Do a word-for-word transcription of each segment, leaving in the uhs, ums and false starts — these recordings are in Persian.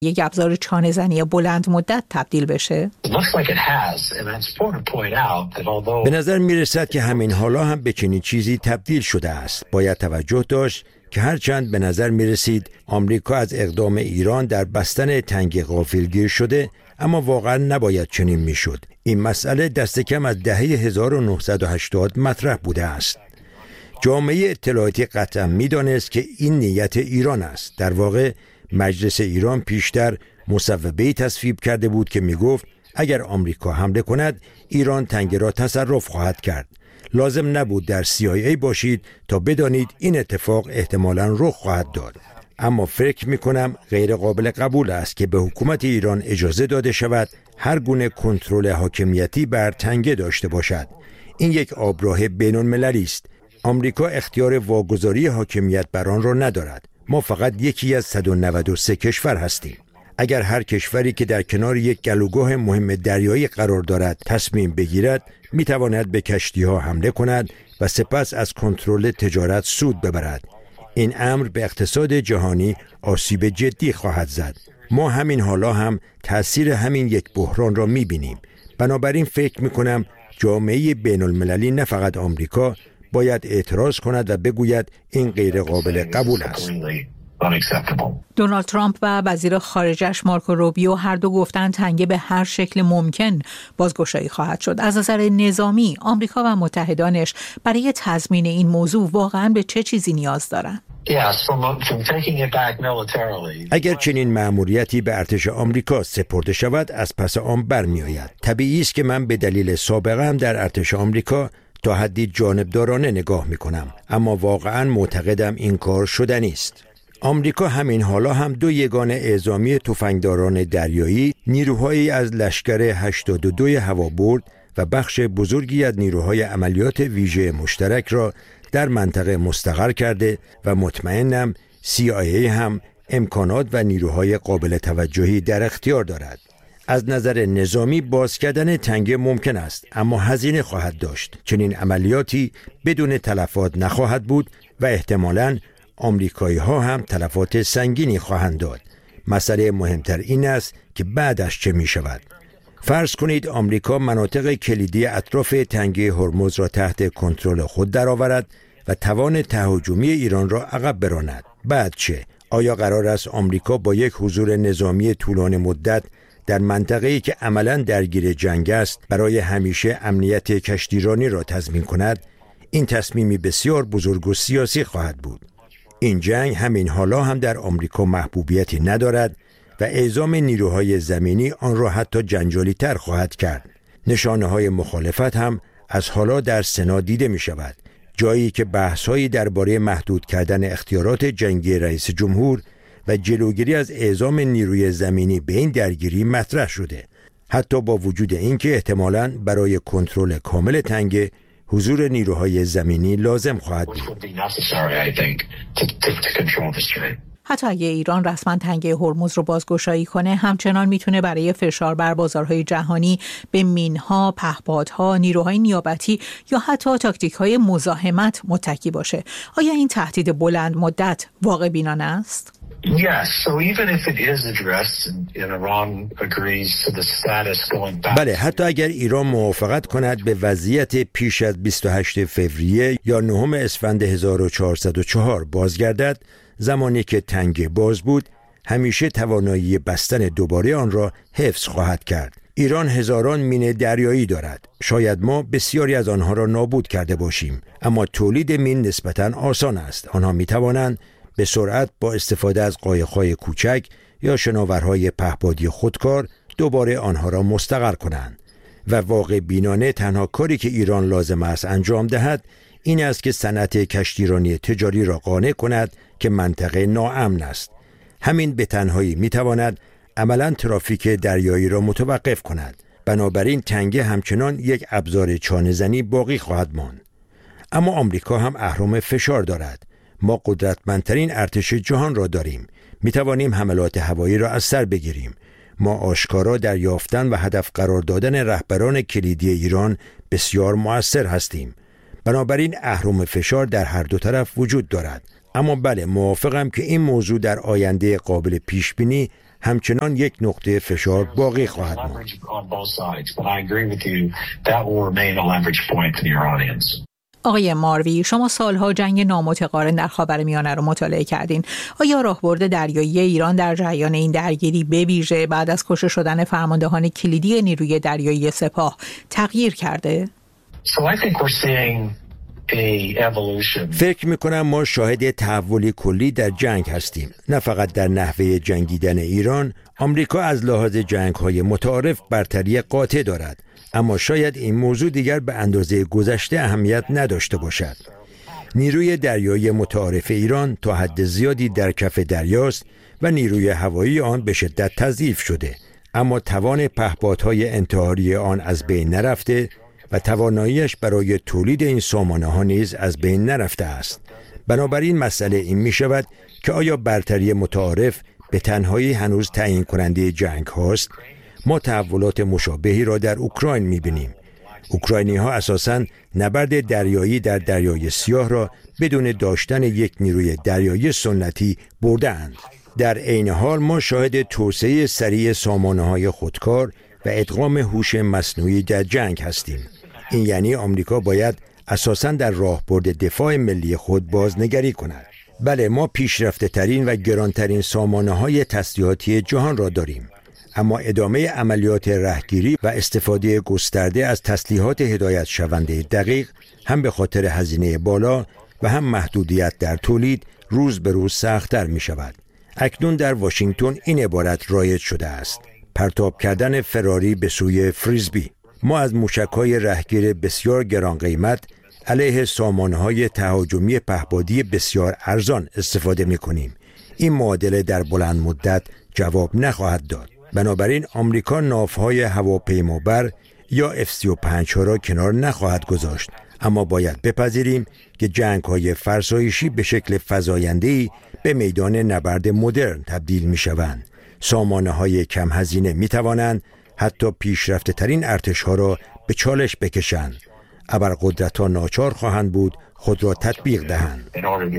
یک ابزار چانه‌زنی بلند مدت تبدیل بشه؟ به نظر میرسد که همین حالا هم به چنین چیزی تبدیل شده است. باید توجه داشت که هرچند به نظر میرسید آمریکا از اقدام ایران در بستن تنگ غافلگیر شده، اما واقعا نباید چنین میشد. این مسئله دست کم از دهه هزار و نهصد و هشتاد مطرح بوده است. جامعه اطلاعاتی قطعا میدانست که این نیت ایران است. در واقع مجلس ایران پیشتر مصوبه‌ای تصویب کرده بود که میگفت اگر آمریکا حمله کند ایران تنگه را تصرف خواهد کرد. لازم نبود در سی آی ای باشید تا بدانید این اتفاق احتمالاً رخ خواهد داد. اما فکر میکنم غیر قابل قبول است که به حکومت ایران اجازه داده شود هر گونه کنترل حاکمیتی بر تنگه داشته باشد. این یک آبراه بین المللی است. آمریکا اختیار واگذاری حاکمیت بر آن را ندارد. ما فقط یکی از صد و نود و سه کشور هستیم. اگر هر کشوری که در کنار یک گلوگاه مهم دریایی قرار دارد تصمیم بگیرد، میتواند به کشتی‌ها حمله کند و سپس از کنترل تجارت سود ببرد. این امر به اقتصاد جهانی آسیب جدی خواهد زد. ما همین حالا هم تأثیر همین یک بحران را می‌بینیم. بنابراین فکر می‌کنم جامعه بین المللی نه فقط آمریکا باید اعتراض کند و بگوید این غیر قابل قبول است. دونالد ترامپ و وزیر خارجه‌اش مارکو روبیو هر دو گفتند تنگه به هر شکل ممکن بازگشایی خواهد شد. از نظر نظامی آمریکا و متحدانش برای تضمین این موضوع واقعاً به چه چیزی نیاز دارند؟ اگر چنین مأموریتی به ارتش آمریکا سپرده شود از پس آن برمی‌آید. طبیعی است که من به دلیل سابقه‌ام در ارتش آمریکا تا حدی جانبدارانه نگاه می‌کنم، اما واقعاً معتقدم این کار شدنی است. آمریکا همین حالا هم دو یگان اعزامی تفنگداران دریایی، نیروهایی از لشکر هشتاد و دو هوابرد و بخش بزرگی از نیروهای عملیات ویژه مشترک را در منطقه مستقر کرده و مطمئنم سی آی ای هم امکانات و نیروهای قابل توجهی در اختیار دارد. از نظر نظامی باز کردن تنگه ممکن است، اما هزینه خواهد داشت. چنین عملیاتی بدون تلفات نخواهد بود و احتمالاً آمریکایی ها هم تلفات سنگینی خواهند داد. مسئله مهمتر این است که بعدش چه می شود. فرض کنید آمریکا مناطق کلیدی اطراف تنگه هرمز را تحت کنترل خود درآورد و توان تهاجمی ایران را عقب براند. بعد چه؟ آیا قرار است آمریکا با یک حضور نظامی طولانی مدت در منطقه‌ای که عملاً درگیر جنگ است برای همیشه امنیت کشتیرانی را تضمین کند؟ این تصمیمی بسیار بزرگ و سیاسی خواهد بود. این جنگ همین حالا هم در آمریکا محبوبیتی ندارد و اعزام نیروهای زمینی آن را حتی جنجالی تر خواهد کرد. نشانه های مخالفت هم از حالا در سنا دیده می شود، جایی که بحث هایی درباره محدود کردن اختیارات جنگی رئیس جمهور و جلوگیری از اعزام نیروی زمینی به این درگیری مطرح شده، حتی با وجود اینکه احتمالاً برای کنترل کامل تنگه حضور نیروهای زمینی لازم خواهد بود. حتی اگه ایران رسما تنگه هرمز رو بازگشایی کنه، همچنان میتونه برای فشار بر بازارهای جهانی به مینها، پهپادها، نیروهای نیابتی یا حتی تاکتیک‌های مزاحمت متکی باشه. آیا این تهدید بلند مدت واقع بینانه است؟ Yes, so even if it is addressed and, and Iran agrees to the status going back. بله، حتی اگر ایران موافقت کند به وضعیت پیش از بیست و هشتم فوریه یا نهم اسفند هزار و چهارصد و چهار بازگردد، زمانی که تنگه باز بود، همیشه توانایی بستن دوباره آن را حفظ خواهد کرد. ایران هزاران مین دریایی دارد. شاید ما بسیاری از آنها را نابود کرده باشیم، اما تولید مین نسبتاً آسان است. آنها می توانند به سرعت با استفاده از قایق‌های کوچک یا شناورهای پهپادی خودکار دوباره آنها را مستقر کنند و واقع بینانه تنها کاری که ایران لازم است انجام دهد این است که صنعت کشتیرانی تجاری را قانع کند که منطقه ناامن است. همین به تنهایی میتواند عملاً ترافیک دریایی را متوقف کند. بنابراین تنگه همچنان یک ابزار چانه‌زنی باقی خواهد ماند. اما آمریکا هم اهرم فشار دارد. ما قدرتمندترین ارتش جهان را داریم. می توانیم حملات هوایی را از سر بگیریم. ما آشکارا در یافتن و هدف قرار دادن رهبران کلیدی ایران بسیار مؤثر هستیم. بنابراین اهرم فشار در هر دو طرف وجود دارد. اما بله، موافقم که این موضوع در آینده قابل پیش بینی همچنان یک نقطه فشار باقی خواهد ماند. آقای ماروی، شما سالها جنگ نامتقارن در خاورمیانه رو مطالعه کردین. آیا راهبرد دریایی ایران در جریان این درگیری به ویژه بعد از کشته شدن فرماندهان کلیدی نیروی دریایی سپاه تغییر کرده؟ So I think we're seeing a evolution. فکر میکنم ما شاهد تحولی کلی در جنگ هستیم. نه فقط در نحوه جنگیدن ایران. آمریکا از لحاظ جنگ‌های متعارف برتری قاطع دارد، اما شاید این موضوع دیگر به اندازه گذشته اهمیت نداشته باشد. نیروی دریایی متعارف ایران تا حد زیادی در کف دریاست و نیروی هوایی آن به شدت تضعیف شده، اما توان پهپادهای انتحاری آن از بین نرفته و تواناییش برای تولید این سامانه‌ها نیز از بین نرفته است. بنابراین مسئله این می شود که آیا برتری متعارف به تنهایی هنوز تعیین کننده جنگ هاست؟ ما تحولات مشابهی را در اوکراین می بینیم. اوکراینی ها اساساً نبرد دریایی در دریای سیاه را بدون داشتن یک نیروی دریایی سنتی برده‌اند. در عین حال ما شاهد توسعه سریع سامانه‌های خودکار و ادغام هوش مصنوعی در جنگ هستیم. این یعنی آمریکا باید اساساً در راهبرد دفاع ملی خود بازنگری کند. بله، ما پیشرفته ترین و گرانترین سامانه‌های تسلیحاتی جهان را داریم، اما ادامه عملیات رهگیری و استفاده گسترده از تسلیحات هدایت شونده دقیق هم به خاطر هزینه بالا و هم محدودیت در تولید روز به روز سخت‌تر می شود. اکنون در واشنگتن این عبارت رایج شده است: پرتاب کردن فراری به سوی فریزبی. ما از موشک‌های رهگیر بسیار گران قیمت علیه سامانه‌های تهاجمی پهپادی بسیار ارزان استفاده می‌کنیم. این معادله در بلند مدت جواب نخواهد داد. بنابراین آمریکا ناوهای هواپیمابر یا اف سی و پنج ها را کنار نخواهد گذاشت، اما باید بپذیریم که جنگ‌های فرسایشی به شکل فزاینده‌ای به میدان نبرد مدرن تبدیل می‌شوند. سامانه‌های کم هزینه می‌توانند حتی پیشرفته ترین ارتش‌ها را به چالش بکشند. ابرقدرت‌ها ناچار خواهند بود خود را تطبیق دهند.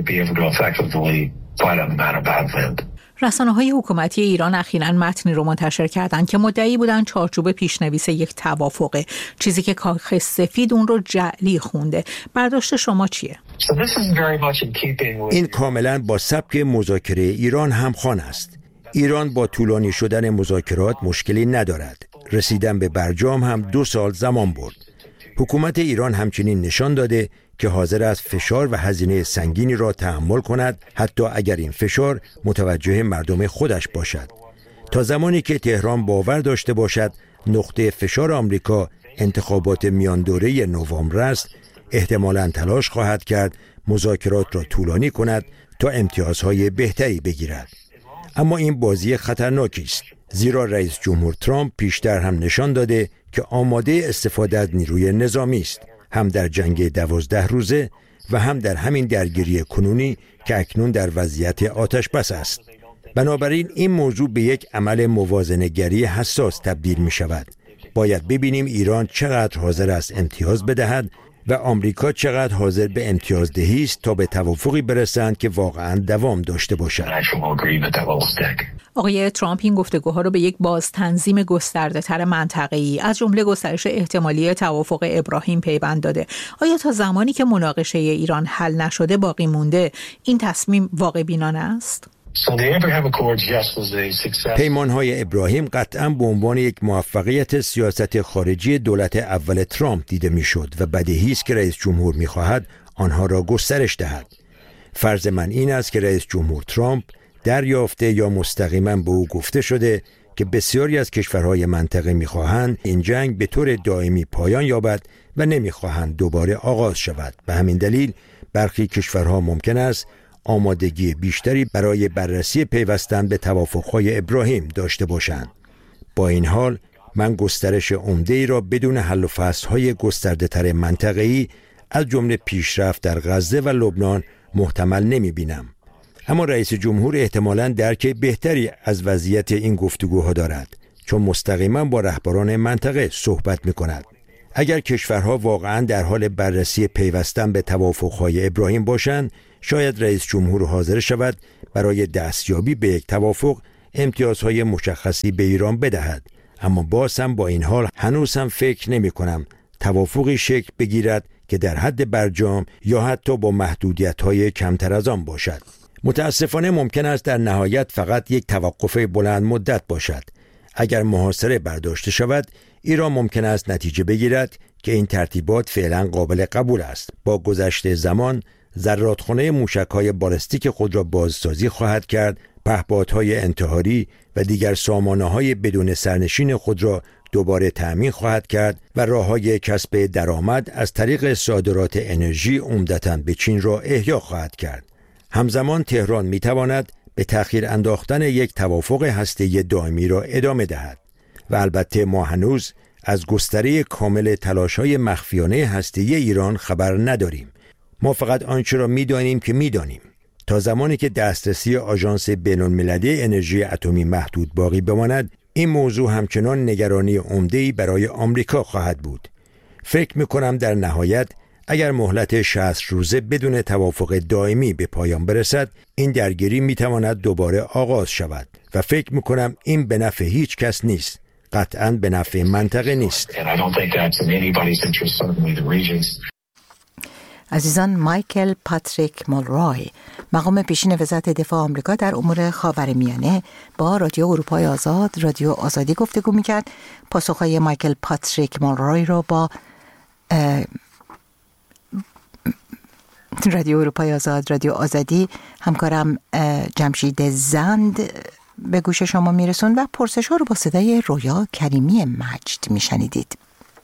رسانه‌های حکومتی ایران اخیراً متنی رو منتشر کردند که مدعی بودند چارچوب پیشنویس یک توافقه، چیزی که کاخ سفید اون رو جعلی خونده. برداشت شما چیه؟ این کاملاً با سبک مذاکره ایران همخوان است. ایران با طولانی شدن مذاکرات مشکلی ندارد. رسیدن به برجام هم دو سال زمان برد. حکومت ایران همچنین نشان داده که حاضر است فشار و هزینه سنگینی را تحمل کند، حتی اگر این فشار متوجه مردم خودش باشد. تا زمانی که تهران باور داشته باشد نقطه فشار آمریکا انتخابات میان دوره نوامبر است، احتمالاً تلاش خواهد کرد مذاکرات را طولانی کند تا امتیازهای بهتری بگیرد. اما این بازی خطرناکی است، زیرا رئیس جمهور ترامپ پیشتر هم نشان داده که آماده استفاده از نیروی نظامی است، هم در جنگ دوازده روزه و هم در همین درگیری کنونی که اکنون در وضعیت آتش بس است. بنابراین این موضوع به یک عمل موازنه‌گری حساس تبدیل می شود. باید ببینیم ایران چقدر حاضر است امتیاز بدهد و آمریکا چقدر حاضر به امتیاز دهی است تا به توافقی برسند که واقعاً دوام داشته باشد. آقای ترامپ این گفتگوها رو به یک بازتنظیم گسترده‌تر منطقه‌ای از جمله گسترش احتمالی توافق ابراهیم پیوند داده. آیا تا زمانی که مناقشه ایران حل نشده باقی مونده این تصمیم واقع بینانه است؟ پیمان‌های ابراهیم قطعاً به عنوان یک موفقیت سیاست خارجی دولت اول ترامپ دیده می‌شد و بدیهی است که رئیس جمهور می‌خواهد آنها را گسترش دهد. فرض من این است که رئیس جمهور ترامپ دریافته یا مستقیما به او گفته شده که بسیاری از کشورهای منطقه می‌خواهند این جنگ به طور دائمی پایان یابد و نمی‌خواهند دوباره آغاز شود. به همین دلیل برخی کشورها ممکن است آمادگی بیشتری برای بررسی پیوستن به توافق‌های ابراهیم داشته باشند. با این حال من گسترش عمده‌ای را بدون حل و فصل‌های گسترده‌تر منطقه‌ای از جمله پیشرفت در غزه و لبنان محتمل نمی‌بینم. اما رئیس جمهور احتمالاً درک بهتری از وضعیت این گفتگوها دارد، چون مستقیما با رهبران منطقه صحبت می‌کند. اگر کشورها واقعاً در حال بررسی پیوستن به توافق‌های ابراهیم باشند، شاید رئیس جمهور حاضر شود برای دستیابی به یک توافق امتیازهای مشخصی به ایران بدهد، اما باز هم با این حال هنوز هم فکر نمی کنم توافقی شکل بگیرد که در حد برجام یا حتی با محدودیت‌های کمتر از آن باشد. متاسفانه ممکن است در نهایت فقط یک توقف بلند مدت باشد. اگر محاصره برداشته شود، ایران ممکن است نتیجه بگیرد که این ترتیبات فعلا قابل قبول است. با گذشت زمان، ذراتخانه موشک‌های بالستیک خود را بازسازی خواهد کرد، پهپادهای انتحاری و دیگر سامانه‌های بدون سرنشین خود را دوباره تأمین خواهد کرد و راه‌های کسب درآمد از طریق صادرات انرژی عمدتاً به چین را احیا خواهد کرد. همزمان تهران می‌تواند به تأخیر انداختن یک توافق هسته‌ای دائمی را ادامه دهد و البته ما هنوز از گستره کامل تلاش‌های مخفیانه هسته‌ای ایران خبر نداریم. ما فقط آنچه را می‌دانیم که می‌دانیم. تا زمانی که دسترسی آژانس بین‌المللی انرژی اتمی محدود باقی بماند، این موضوع همچنان نگرانی عمده‌ای برای آمریکا خواهد بود. فکر می‌کنم در نهایت اگر مهلت شصت روزه بدون توافق دائمی به پایان برسد، این درگیری می‌تواند دوباره آغاز شود و فکر می‌کنم این به نفع هیچ کس نیست. قطعاً به نفع منطقه نیست. عزیزان، مایکل پاتریک مولروی، مقام پیشین وزارت دفاع آمریکا در امور خاورمیانه، با رادیو اروپای آزاد، رادیو آزادی گفتگو می‌کرد. پاسخ‌های مایکل پاتریک مولروی رو با رادیو اروپای آزاد، رادیو آزادی همکارم جمشید زند به گوش شما میرسون و پرسش ها رو با صدای رویا کریمی مجد میشنیدید.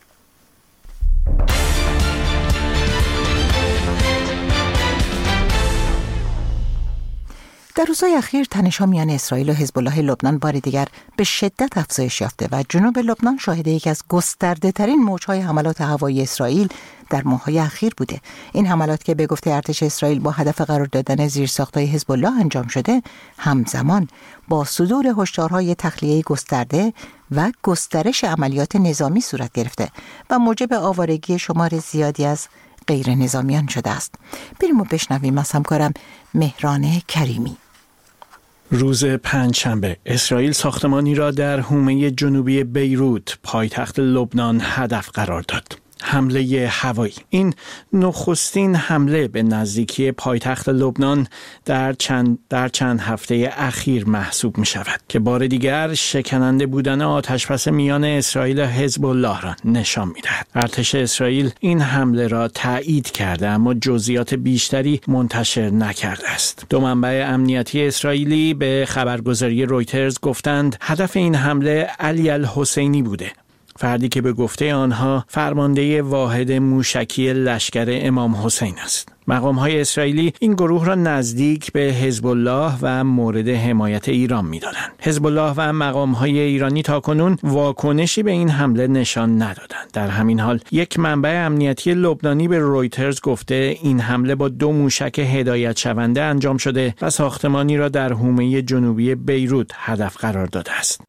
در روزهای اخیر تنش‌ها میان اسرائیل و حزب الله لبنان بار دیگر به شدت افزایش یافته و جنوب لبنان شاهد یکی از گسترده‌ترین موج‌های حملات هوایی اسرائیل در ماه‌های اخیر بوده. این حملات که به گفته ارتش اسرائیل با هدف قرار دادن زیرساخت‌های حزب الله انجام شده، همزمان با صدور هشدارهای تخلیه گسترده و گسترش عملیات نظامی صورت گرفته و موجب آوارگی شمار زیادی از غیر نظامیان شده است. بریم و بشنویم از همکارم مهران کریمی. روز پنجشنبه اسرائیل ساختمانی را در حومه جنوبی بیروت، پایتخت لبنان، هدف قرار داد. حمله هوایی. این نخستین حمله به نزدیکی پایتخت لبنان در چند در چند هفته اخیر محسوب می شود که بار دیگر شکننده بودن آتشبس میان اسرائیل و حزب الله را نشان می دهد. ارتش اسرائیل این حمله را تایید کرده اما جزئیات بیشتری منتشر نکرده است. دو منبع امنیتی اسرائیلی به خبرگزاری رویترز گفتند هدف این حمله علی الحسینی بوده، فردی که به گفته آنها فرمانده واحد موشکی لشکر امام حسین است. مقام‌های اسرائیلی این گروه را نزدیک به حزب الله و مورد حمایت ایران می‌دانند. حزب الله و مقام‌های ایرانی تاکنون واکنشی به این حمله نشان ندادند. در همین حال یک منبع امنیتی لبنانی به رویترز گفته این حمله با دو موشک هدایت شونده انجام شده و ساختمانی را در حومه جنوبی بیروت هدف قرار داده است.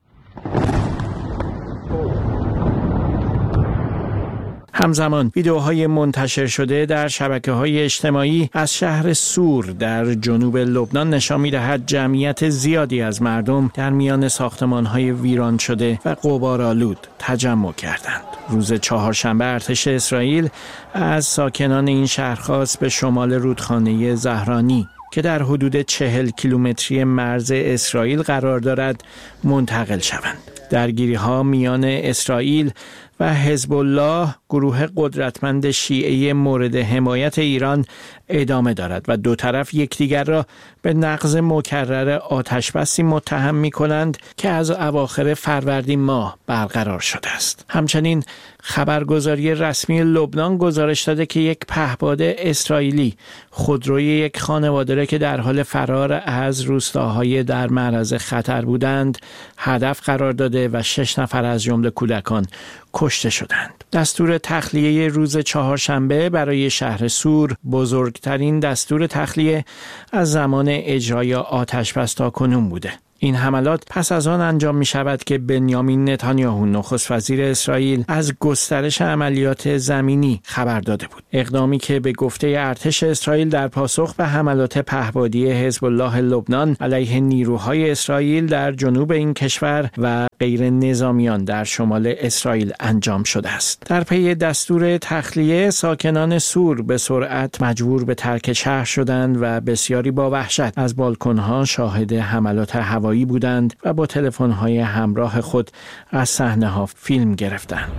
همزمان ویدئوهای منتشر شده در شبکه‌های اجتماعی از شهر سور در جنوب لبنان نشان می‌دهد جمعیت زیادی از مردم در میان ساختمان‌های ویران شده و غبارآلود تجمع کردند. روز چهارشنبه ارتش اسرائیل از ساکنان این شهر خواست به شمال رودخانه زهرانی که در حدود چهل کیلومتری مرز اسرائیل قرار دارد منتقل شوند. درگیری‌ها میان اسرائیل و حزب الله، گروه قدرتمند شیعه مورد حمایت ایران، ادامه دارد و دو طرف یکدیگر را به نقض مکرر آتشبسی متهم می‌کنند که از اواخر فروردین ماه برقرار شده است. همچنین خبرگزاری رسمی لبنان گزارش داده که یک پهپاد اسرائیلی خودروی یک خانواده را که در حال فرار از روستاهای در معرض خطر بودند هدف قرار داده و شش نفر از جمله کودکان کشته شدند. دستور تخلیه روز چهارشنبه برای شهر سور بزرگترین دستور تخلیه از زمان اجرای آتشبس تا کنون بوده. این حملات پس از آن انجام می شود که بنیامین نتانیاهو نخست وزیر اسرائیل از گسترش عملیات زمینی خبر داده بود. اقدامی که به گفته ارتش اسرائیل در پاسخ به حملات پهپادی حزب الله لبنان علیه نیروهای اسرائیل در جنوب این کشور و غیر نظامیان در شمال اسرائیل انجام شده است. در پی دستور تخلیه ساکنان سور به سرعت مجبور به ترک شهر شدند و بسیاری با وحشت از بالکن‌ها شاهد حملات هوایی بودند و با تلفن‌های همراه خود از صحنه‌ها فیلم گرفتند.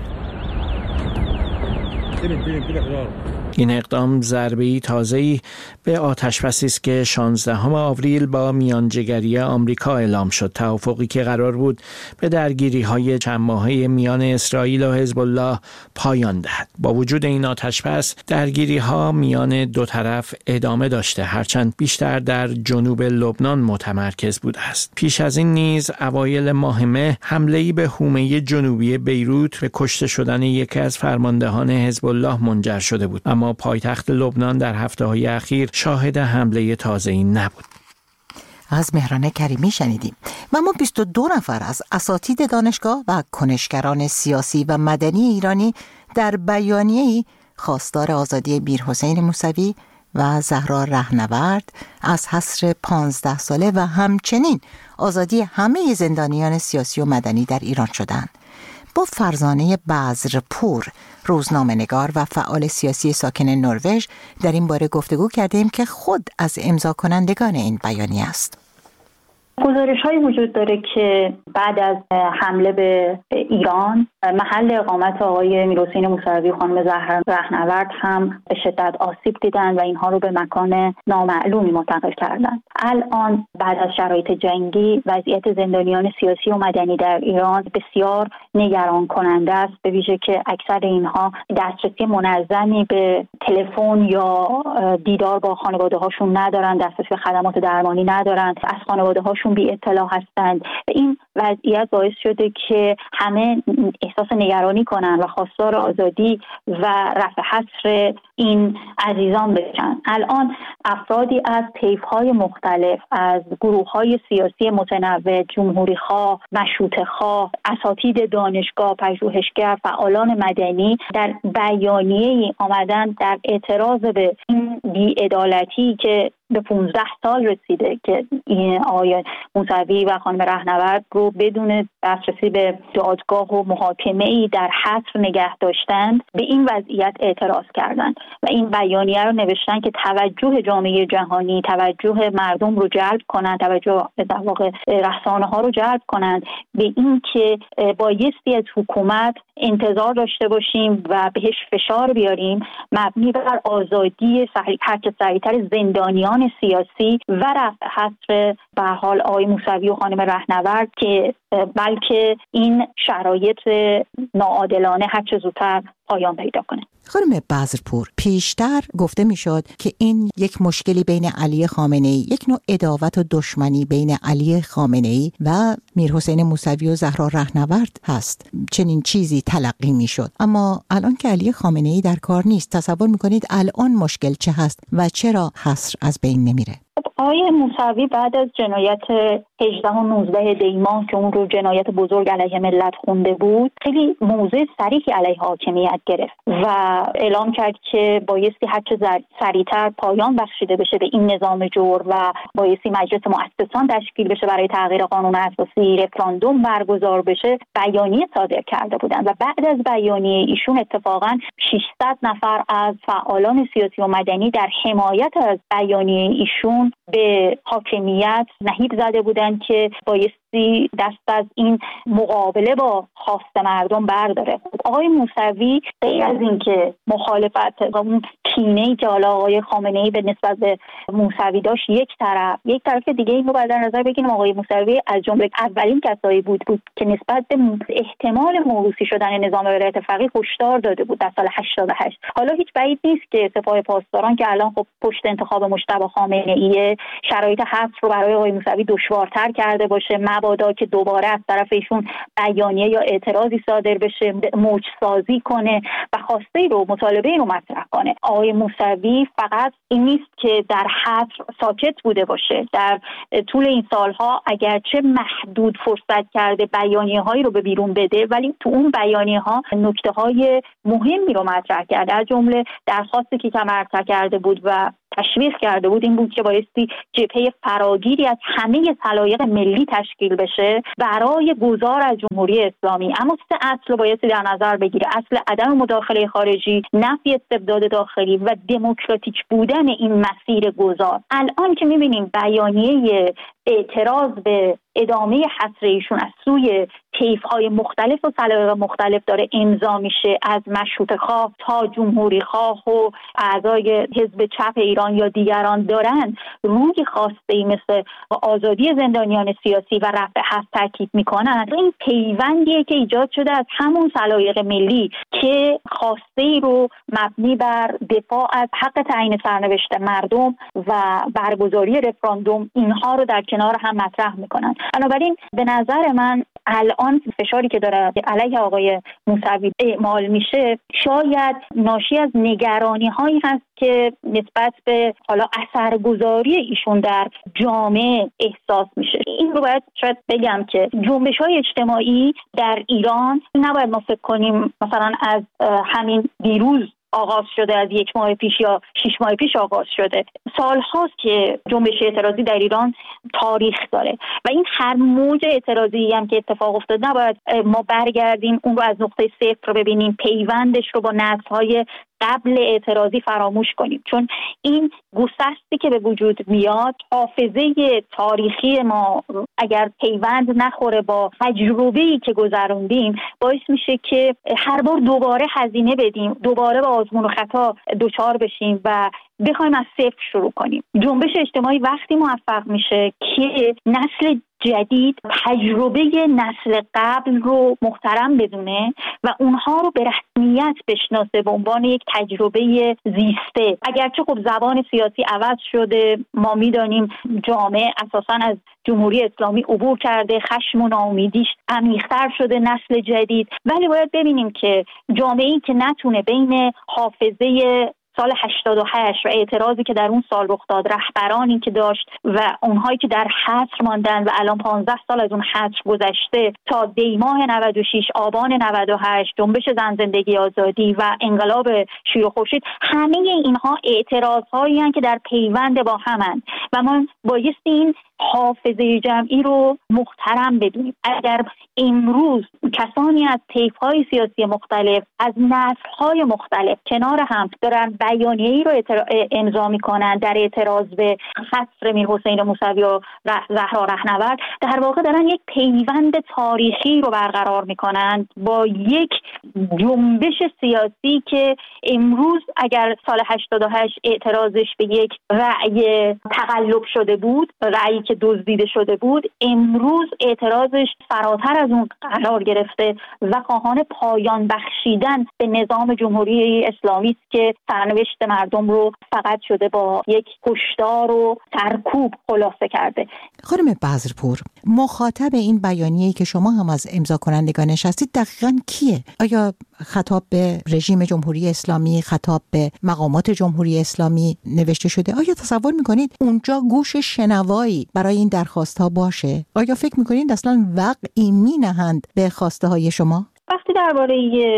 این اقدام ضربه‌ای تازه‌ای به آتش‌بسی است که شانزدهم آوریل با میانجیگری آمریکا اعلام شد. توافقی که قرار بود به درگیری‌های چند ماهه میان اسرائیل و حزب الله پایان دهد. با وجود این آتش‌بس، درگیری‌ها میان دو طرف ادامه داشته، هرچند بیشتر در جنوب لبنان متمرکز بوده است. پیش از این نیز اوایل ماه مه حمله‌ای به حومه جنوبی بیروت به کشته شدن یکی از فرماندهان حزب الله منجر شده بود. اما پایتخت لبنان در هفته‌های اخیر شاهد حمله تازه‌ای نبود. از مهران کریمی شنیدیم. و ما بیست و دو نفر از اساتید دانشگاه و کنشگران سیاسی و مدنی ایرانی در بیانیه‌ای خواستار آزادی میرحسین موسوی و زهرا رهنورد از حصر پانزده ساله و همچنین آزادی همه زندانیان سیاسی و مدنی در ایران شدند. با فرزانه بذرپور، روزنامه‌نگار و فعال سیاسی ساکن نروژ، در این باره گفتگو کردیم که خود از امضا کنندگان این بیانیه است. گزارش‌هایی وجود داره که بعد از حمله به ایران محل اقامت آقای میرحسین موسوی و خانم زهرا رهنورد هم به شدت آسیب دیدن و اینها رو به مکان نامعلومی منتقل کردن. الان بعد از شرایط جنگی وضعیت زندانیان سیاسی و مدنی در ایران بسیار نگران کننده است، به ویژه که اکثر اینها دسترسی منظمی به تلفن یا دیدار با خانواده هاشون ندارن، دسترسی به خدمات درمانی ندارن، از خانواده هاشون بی اطلاع هستند. این وضعیت باعث شده که همه احساس نگرانی کنن و خواستار آزادی و رفع حصر این عزیزان بشن. الان افرادی از طیف‌های مختلف، از گروه‌های سیاسی متنوع، جمهوری‌خواه، مشروطه‌خواه، اساتید دانشگاه، پژوهشگر، فعالان مدنی در بیانیه‌ای آمدن در اعتراض به این بی‌عدالتی که به پانزده سال رسیده که این آقای موسوی و خانم رهنورد رو بدون دسترسی به دادگاه و محاکمه‌ای در حصر نگه داشتند، به این وضعیت اعتراض کردند و این بیانیه رو نوشتن که توجه جامعه جهانی، توجه مردم رو جلب کنند، توجه در واقع رسانه‌ها رو جلب کنند به این که بایستی از حکومت انتظار داشته باشیم و بهش فشار بیاریم مبنی بر آزادی هر چه سریعتر زندانیان سیاسی و رفع حصر به حال آقای موسوی و خانم رهنورد، که بلکه این شرایط ناعادلانه هر چه زودتر پایان پیدا کنه. خانم بذرپور، پیشتر گفته میشد که این یک مشکلی بین علی خامنه‌ای، یک نوع عداوت و دشمنی بین علی خامنه‌ای و میرحسین موسوی و زهرا رهنورد هست، چنین چیزی تلقی میشد. اما الان که علی خامنه‌ای در کار نیست، تصور میکنید الان مشکل چه هست و چرا حصر از بین نمیره؟ آقای موسوی بعد از جنایت هجده و نوزده دی‌ماه که اون رو جنایت بزرگ علیه ملت خونده بود، خیلی موضع صریحی علیه حاکمیت گرفت و اعلام کرد که بایستی هرچه سریعتر پایان بخشیده بشه به این نظام جور و بایستی مجلس مؤسسان تشکیل بشه برای تغییر قانون اساسی، رفراندوم برگزار بشه. بیانیه صادر کرده بودند و بعد از بیانیه ایشون اتفاقاً ششصد نفر از فعالان سیاسی و مدنی در حمایت از بیانیه ایشون به حاکمیت نهیب زده بودند که بایستی دست از این مقابله با خواست مردم برداره. آقای موسوی غیر از این که مخالفت و اون کینه‌ای که حالا آقای خامنه‌ای به نسبت به موسوی داشت یک طرف، یک طرف دیگه این رو باید در نظر بگیریم آقای موسوی از جمله اولین کسایی بود بود که نسبت به احتمال موروثی شدن نظام ولایت فقیه هشدار داده بود در سال هشتاد و هشت. حالا هیچ بعید نیست که سپاه پاسداران که الان خب پشت انتخاب مجتبی خامنه‌ای شرایط حبس رو برای آقای موسوی دشوارتر کرده باشه، مبادا که دوباره از طرف ایشون بیانیه یا اعتراضی صادر بشه، موج سازی کنه و خواسته رو مطالبه رو مطرح کنه. آقای موسوی فقط این نیست که در حصر ساکت بوده باشه، در طول این سالها اگرچه محدود فرصت کرده بیانیه هایی رو به بیرون بده، ولی تو اون بیانیه ها نکته های مهمی رو مطرح کرده. از جمله درخواستی که مطرح کرده بود و تشویق کرده بود این بود که بایستی جبهه فراگیری از همه سلایق ملی تشکیل بشه برای گذار از جمهوری اسلامی. اما سه اصل رو بایستی در نظر بگیره: اصل عدم مداخله خارجی، نفی استبداد داخلی و دموکراتیک بودن این مسیر گذار. الان که می‌بینیم بیانیه اعتراض به ادامه حصر ایشون از سوی طیف‌های مختلف و سلایق مختلف داره امضا میشه، از مشروطه خواه تا جمهوری خواه و اعضای حزب چپ ایران یا دیگران دارن روی خواسته مثل آزادی زندانیان سیاسی و رفع حبس تاکید میکنن. این پیوندیه که ایجاد شده از همون سلایق ملی که خواسته ای رو مبنی بر دفاع از حق تعیین سرنوشت مردم و برگزاری رفراندوم اینها رو در کنار هم مطرح میکنن. بنابراین به نظر من الان فشاری که داره علیه آقای موسوی اعمال میشه شاید ناشی از نگرانی هایی هست که نسبت به حالا اثرگذاری ایشون در جامعه احساس میشه. این رو باید شاید بگم که جنبش های اجتماعی در ایران نباید ما فکر کنیم مثلا از همین دیروز آغاز شده، از یک ماه پیش یا شش ماه پیش آغاز شده. سال هاست که جنبش اعتراضی در ایران تاریخ داره و این هر موج اعتراضی هم که اتفاق افتاد نباید ما برگردیم اون رو از نقطه صفر رو ببینیم، پیوندش رو با نسل‌های قبل اعتراضی فراموش کنیم، چون این گسستی که به وجود میاد حافظه تاریخی ما اگر پیوند نخوره با تجربه‌ای که گذروندیم باعث میشه که هر بار دوباره هزینه بدیم، دوباره با آزمون و خطا دچار بشیم و بخوایم از صفر شروع کنیم. جنبش اجتماعی وقتی موفق میشه که نسل جدید تجربه نسل قبل رو محترم بدونه و اونها رو به رسمیت بشناسه به عنوان یک تجربه زیسته. اگرچه خب زبان سیاسی عوض شده، ما میدانیم جامعه اساساً از جمهوری اسلامی عبور کرده، خشم و ناامیدیش عمیق‌تر شده نسل جدید، ولی باید ببینیم که جامعه‌ای که نتونه بین حافظه سال هشتاد و هشت و اعتراضی که در اون سال رخ داد، رهبرانی که داشت و اونهایی که در حصر ماندن و الان پانزده سال از اون حصر گذشته تا دیماه نود و شش، آبان نود و هشت، جنبش زن زندگی آزادی و انقلاب شیر و خورشید، همه اینها اعتراضهایی هستند که در پیوند با همند و ما بایستی این حافظه جمعی رو محترم بدونیم. اگر امروز کسانی از طیف‌های سیاسی مختلف از نسل‌های مختلف کنار هم دارن بیانیه‌ای رو امضا می‌کنن در اعتراض به حصر میرحسین موسوی و زهرا رهنورد، در واقع دارن یک پیوند تاریخی رو برقرار می‌کنن با یک جنبش سیاسی که امروز اگر سال هشتاد و هشت اعتراضش به یک رأی تقلب شده بود، رأیی که دزدیده شده بود، امروز اعتراضش فراتر از اون قرار گرفته و خواهان پایان بخشیدن به نظام جمهوری اسلامی است که سرنوشت مردم رو فقط شده با یک هشدار و سرکوب خلاصه کرده. خانم بذرپور، مخاطب این بیانیه‌ای که شما هم از امضا کنندگانش هستید دقیقاً کیه؟ آیا خطاب به رژیم جمهوری اسلامی، خطاب به مقامات جمهوری اسلامی نوشته شده؟ آیا تصور میکنید اونجا گوش شنوایی برای این درخواست ها باشه؟ آیا فکر میکنید اصلا وقعی مینهند به خواسته های شما؟ وقتی درباره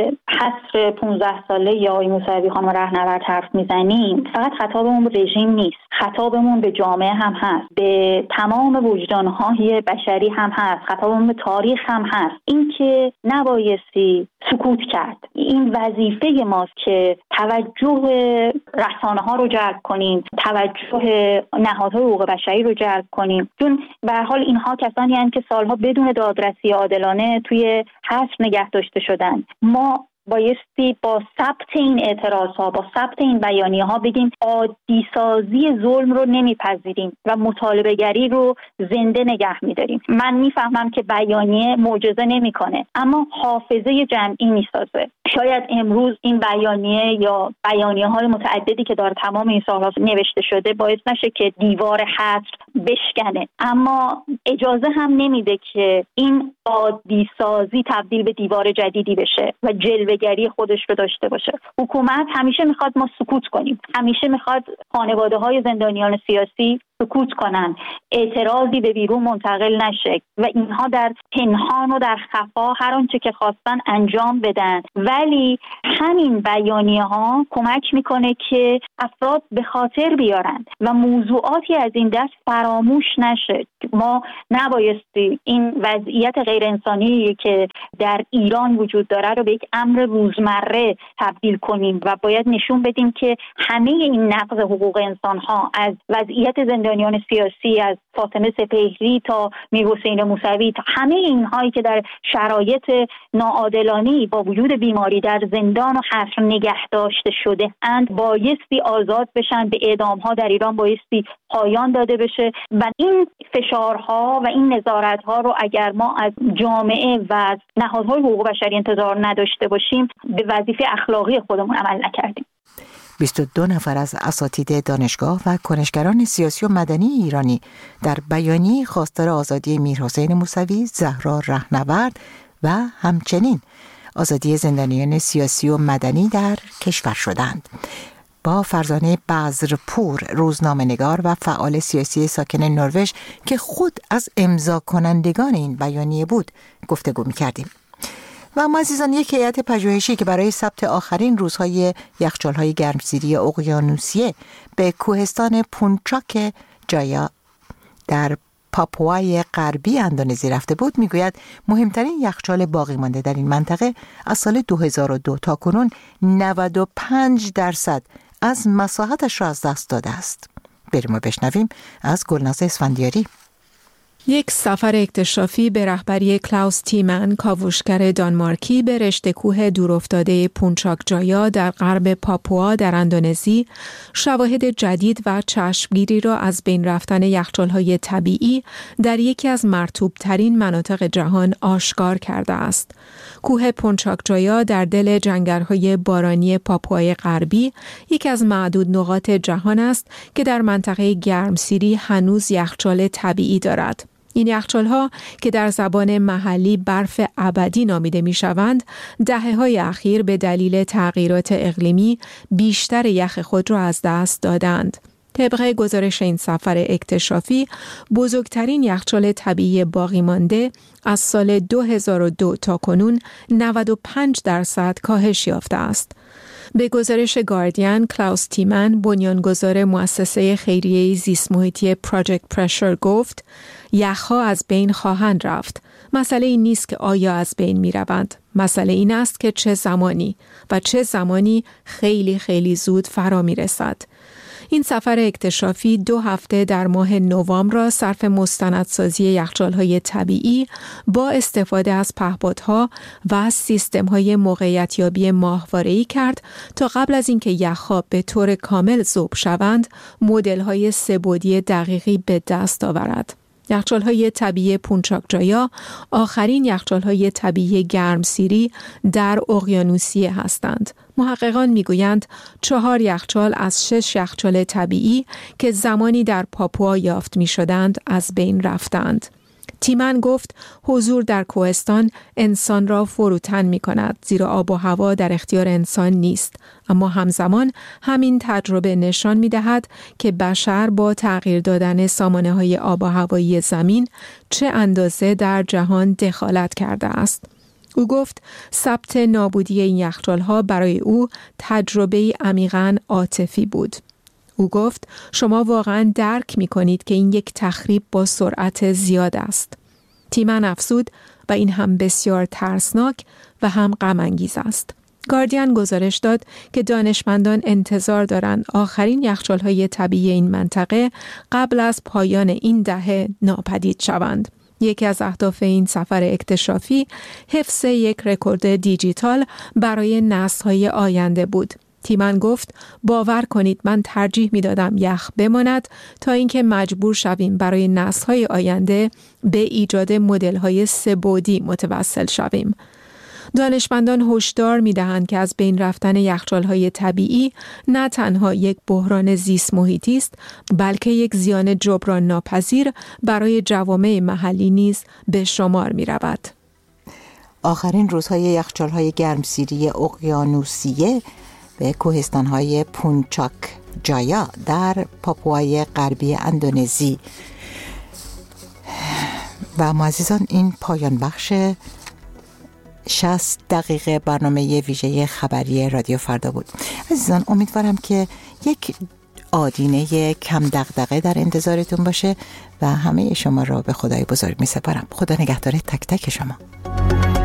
حصر پانزده ساله یا آقای موسوی خانم رهنورد حرف میزنیم، فقط خطابمون به رژیم نیست، خطابمون به جامعه هم هست، به تمام وجدانهای بشری هم هست، خطابمون به تاریخ هم هست. این که نبایستی سکوت کرد. این وظیفه ماست که توجه رسانه ها رو جلب کنیم، توجه نهادهای حقوق بشری رو جلب کنیم، چون به هر حال اینها کسانی هستند که سالها بدون دادرسی عادلانه توی حصر نگه داشته شدن. ما بایستی با ثبت این اعتراض ها، با ثبت این بیانیه ها بگیم عادی سازی ظلم رو نمیپذیریم و مطالبه گری رو زنده نگه میداریم. من میفهمم که بیانیه معجزه نمیکنه، اما حافظه جمعی میسازه. شاید امروز این بیانیه یا بیانیه های متعددی که در تمام این سالها نوشته شده باعث نشه که دیوار حصر بشکنه، اما اجازه هم نمیده که این عادی سازی تبدیل به دیوار جدیدی بشه و جلوه‌گری خودش رو داشته باشه. حکومت همیشه میخواد ما سکوت کنیم، همیشه میخواد خانواده های زندانیان سیاسی سکوت کنن، اعتراضی به بیرون منتقل نشه و اینها در پنهان و در خفا هر آنچه که خواستن انجام بدن. ولی همین بیانیه ها کمک میکنه که افراد به خاطر بیارن و موضوعاتی از این دست فراموش نشه. ما نبایستی این وضعیت غیر انسانی که در ایران وجود داره رو به یک امر روزمره تبدیل کنیم و باید نشون بدیم که همه این نقض حقوق انسان ها، از وضعیت زندانیان سیاسی، از فاطمه سپهری تا میرحسین موسوی، تا همه اینهایی که در شرایط ناعادلانه‌ای با وجود بیماری در زندان و حصر نگه داشته شده اند بایستی آزاد بشن، به اعدام ها در ایران بایستی پایان داده بشه و این فشارها و این نظارتها رو اگر ما از جامعه و از نهادهای حقوق بشری انتظار نداشته باشیم به وظیفه اخلاقی خودمون عمل نکردیم. بیست و دو نفر از اساتید دانشگاه و کنشگران سیاسی و مدنی ایرانی در بیانیه خواستار آزادی میرحسین موسوی، زهرا رهنورد و همچنین آزادی زندانیان سیاسی و مدنی در کشور شدند. با فرزانه بذرپور، روزنامه‌نگار و فعال سیاسی ساکن نروژ که خود از امضا کنندگان این بیانیه بود گفتگو می‌کردیم. و اما عزیزان، یک هیئت پژوهشی که برای ثبت آخرین روزهای یخچال‌های گرمسیری اقیانوسیه به کوهستان پونچاک جایا در پاپوای غربی اندونزی رفته بود، میگوید مهمترین یخچال باقی مانده در این منطقه از سال دو هزار و دو تا کنون نود و پنج درصد از مساحتش را از دست داده است. بریم و بشنویم از گلناز اسفندیاری. یک سفر اکتشافی به رهبری کلاوس تیمن، کاوشگر دانمارکی، به رشته کوه دورافتاده پونچاک جایا در غرب پاپوا در اندونزی شواهد جدید و چشمگیری را از بین رفتن یخچال‌های طبیعی در یکی از مرطوب‌ترین مناطق جهان آشکار کرده است. کوه پونچاک جایا در دل جنگل‌های بارانی پاپوای غربی یکی از معدود نقاط جهان است که در منطقه گرمسیری هنوز یخچال طبیعی دارد. این یخچال‌ها که در زبان محلی برف ابدی نامیده می‌شوند، دهه‌های اخیر به دلیل تغییرات اقلیمی بیشتر یخ خود را از دست دادند. طبق گزارش این سفر اکتشافی، بزرگترین یخچال طبیعی باقی مانده از سال دو هزار و دو تا کنون نود و پنج درصد کاهش یافته است. به گزارش گاردین، کلاوس تیمن، بنیانگذار مؤسسه خیریه زیست محیطی پراجکت پرشر گفت: یخها از بین خواهند رفت. مسئله این نیست که آیا از بین می روند. مسئله این است که چه زمانی و چه زمانی خیلی خیلی زود فرا می رسد. این سفر اکتشافی دو هفته در ماه نوامبر را صرف مستندسازی یخچال‌های طبیعی با استفاده از پهپادها و سیستم‌های موقعیت‌یابی ماهواره‌ای کرد تا قبل از اینکه یخ‌ها به طور کامل ذوب شوند، مدل‌های سه‌بعدی دقیقی به دست آورد. یخچال‌های طبیعی پونچاک جایا آخرین یخچال‌های طبیعی گرمسیری در اقیانوسیه هستند. محققان میگویند چهار یخچال از شش یخچال طبیعی که زمانی در پاپوا یافت می‌شدند از بین رفتند. تیمن گفت حضور در کوهستان انسان را فروتن می کند، زیرا آب و هوا در اختیار انسان نیست. اما همزمان همین تجربه نشان می دهد که بشر با تغییر دادن سامانه های آب و هوایی زمین چه اندازه در جهان دخالت کرده است. او گفت ثبت نابودی این یخچال‌ها برای او تجربه عمیقاً عاطفی بود. او گفت شما واقعاً درک می کنید که این یک تخریب با سرعت زیاد است. تیمن افزود و این هم بسیار ترسناک و هم غم انگیز است. گاردین گزارش داد که دانشمندان انتظار دارند آخرین یخچال‌های طبیعی این منطقه قبل از پایان این دهه ناپدید شوند. یکی از اهداف این سفر اکتشافی حفظ یک رکورد دیجیتال برای نسل‌های آینده بود. تیمن گفت باور کنید من ترجیح می دادم یخ بماند تا اینکه مجبور شویم برای نسل‌های آینده به ایجاد مدل‌های سه‌بعدی متوسل شویم. دانشمندان هشدار می‌دهند که از بین رفتن یخچال‌های طبیعی نه تنها یک بحران زیست محیطی است، بلکه یک زیان جبران ناپذیر برای جوامع محلی نیز به شمار می‌رود. آخرین روزهای یخچال‌های گرمسیری اقیانوسیه به کوهستان‌های پونچاک جایا در پاپوای غربی اندونزی. و معززان، این پایان بخش شصت دقیقه برنامه ویژه خبری رادیو فردا بود. عزیزان، امیدوارم که یک آدینه کم دغدغه در انتظارتون باشه و همه شما را به خدای بزرگ می سپارم. خدا نگهدار تک تک شما.